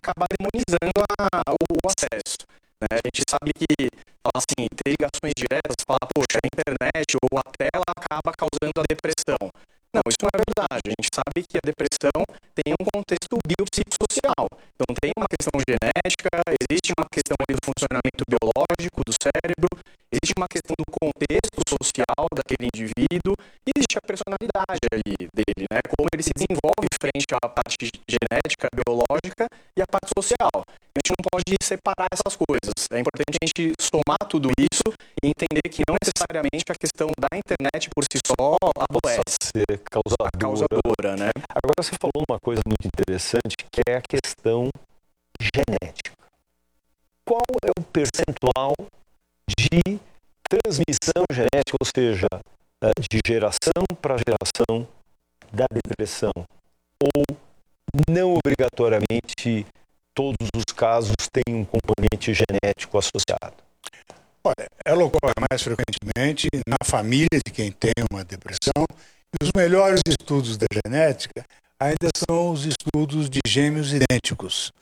acaba demonizando o acesso. Né? A gente sabe que, assim, ter ligações diretas, falar, poxa, a internet ou a tela acaba causando a depressão. Não, isso não é verdade. A gente sabe que a depressão tem um contexto biopsicossocial. Então tem uma questão genética, existe uma questão do funcionamento biológico do cérebro, existe uma questão do contexto social daquele indivíduo e existe a personalidade ali dele, né? Como ele se desenvolve frente à parte genética, biológica e à parte social. A gente não pode separar essas coisas. É importante a gente somar tudo isso e entender que não necessariamente a questão da internet por si só adoece. Ser causadora, né? Agora você falou uma coisa muito interessante, que é a questão genética. Qual é o percentual de transmissão genética, ou seja, de geração para geração da depressão? Ou não obrigatoriamente todos os casos têm um componente genético associado? Olha, ela ocorre mais frequentemente na família de quem tem uma depressão. E os melhores estudos da genética ainda são os estudos de gêmeos idênticos.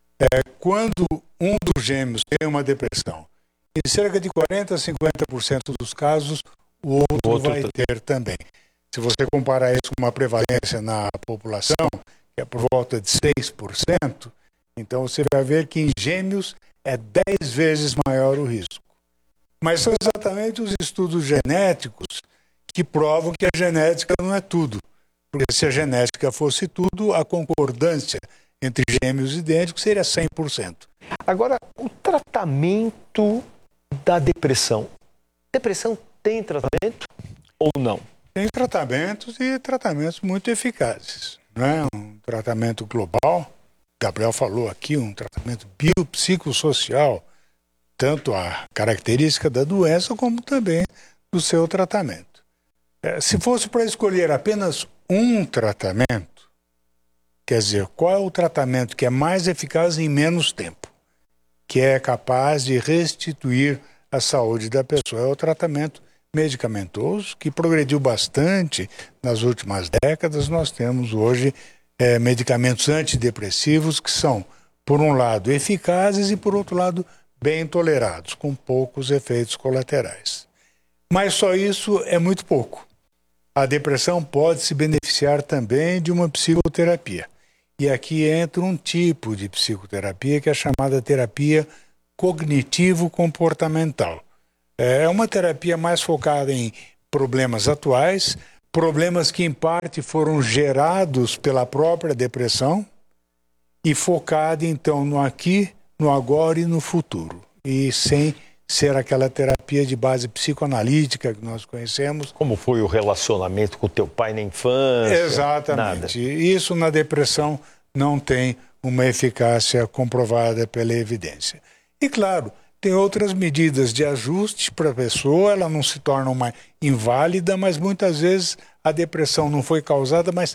Quando um dos gêmeos tem uma depressão, em cerca de 40% a 50% dos casos, o outro vai ter também. Se você comparar isso com uma prevalência na população, que é por volta de 6%, então você vai ver que em gêmeos é 10 vezes maior o risco. Mas são exatamente os estudos genéticos que provam que a genética não é tudo. Porque se a genética fosse tudo, a concordância entre gêmeos idênticos seria 100%. Agora, o tratamento da depressão. Depressão tem tratamento ou não? Tem tratamentos e tratamentos muito eficazes. Não é um tratamento global, Gabriel falou aqui, um tratamento biopsicossocial, tanto a característica da doença como também do seu tratamento. Se fosse para escolher apenas um tratamento, quer dizer, qual é o tratamento que é mais eficaz em menos tempo, que é capaz de restituir a saúde da pessoa? É o tratamento medicamentoso, que progrediu bastante nas últimas décadas. Nós temos hoje medicamentos antidepressivos que são, por um lado, eficazes e, por outro lado, bem tolerados, com poucos efeitos colaterais. Mas só isso é muito pouco. A depressão pode se beneficiar também de uma psicoterapia. E aqui entra um tipo de psicoterapia que é a chamada terapia cognitivo-comportamental. É uma terapia mais focada em problemas atuais, problemas que em parte foram gerados pela própria depressão e focada então no aqui, no agora e no futuro. E sem ser aquela terapia de base psicoanalítica que nós conhecemos. Como foi o relacionamento com o teu pai na infância? Exatamente. Nada. Isso na depressão não tem uma eficácia comprovada pela evidência. E claro, tem outras medidas de ajuste para a pessoa, ela não se torna uma inválida, mas muitas vezes a depressão não foi causada, mas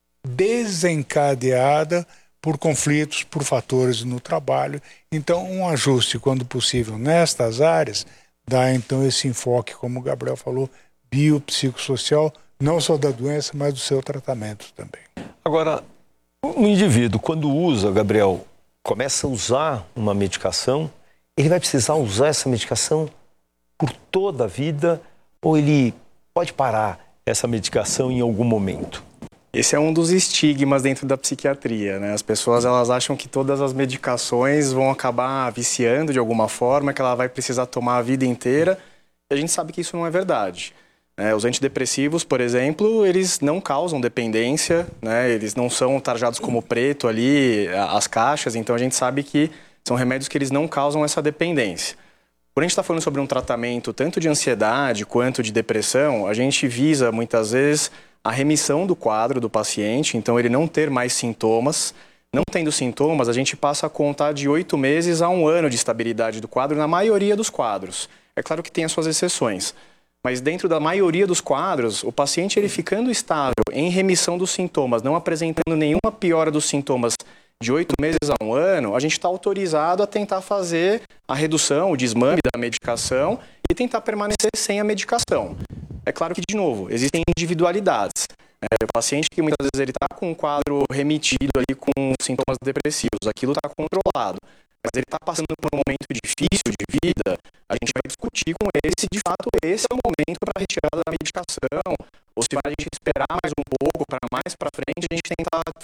desencadeada por conflitos, por fatores no trabalho. Então, um ajuste, quando possível, nestas áreas, dá então esse enfoque, como o Gabriel falou, biopsicossocial, não só da doença, mas do seu tratamento também. Agora, um indivíduo, quando usa, Gabriel, começa a usar uma medicação, ele vai precisar usar essa medicação por toda a vida ou ele pode parar essa medicação em algum momento? Esse é um dos estigmas dentro da psiquiatria, né? As pessoas elas acham que todas as medicações vão acabar viciando de alguma forma, que ela vai precisar tomar a vida inteira. E a gente sabe que isso não é verdade. Os antidepressivos, por exemplo, eles não causam dependência, né? Eles não são tarjados como preto ali, as caixas, então a gente sabe que são remédios que eles não causam essa dependência. Quando a gente está falando sobre um tratamento tanto de ansiedade quanto de depressão, a gente visa muitas vezes a remissão do quadro do paciente, então ele não ter mais sintomas. Não tendo sintomas, a gente passa a contar de 8 meses a 1 ano de estabilidade do quadro na maioria dos quadros. É claro que tem as suas exceções, mas dentro da maioria dos quadros, o paciente ele ficando estável, em remissão dos sintomas, não apresentando nenhuma piora dos sintomas de 8 meses a 1 ano, a gente está autorizado a tentar fazer a redução, o desmame da medicação e tentar permanecer sem a medicação. É claro que, de novo, existem individualidades. O paciente que muitas vezes ele está com um quadro remitido ali com sintomas depressivos, aquilo está controlado, mas ele está passando por um momento difícil de vida, a gente vai discutir com ele se de fato esse é o momento para retirada da medicação, ou se vai a gente esperar mais um pouco para mais para frente a gente tentar